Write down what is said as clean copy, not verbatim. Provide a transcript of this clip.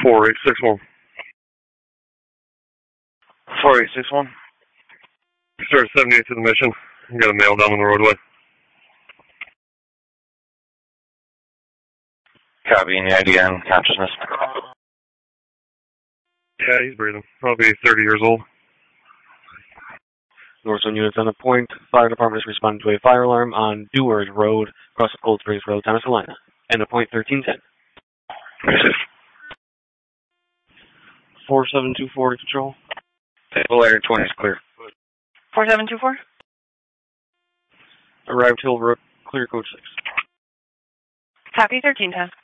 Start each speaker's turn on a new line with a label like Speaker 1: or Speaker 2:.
Speaker 1: 4861.
Speaker 2: 4861.
Speaker 1: Start 78 to the mission. You got a male down on the roadway.
Speaker 2: Copy, any idea on consciousness?
Speaker 1: Yeah, he's breathing. Probably 30 years old.
Speaker 3: Northern units on the point. Fire department is responding to a fire alarm on Dewars Road, across the Cold Springs Road, Thomas Salina. End of point 1310. 4724 to control.
Speaker 2: Table area 20 is clear.
Speaker 4: 4724?
Speaker 3: Arrived Hillbrook, clear code 6.
Speaker 4: Copy 1310.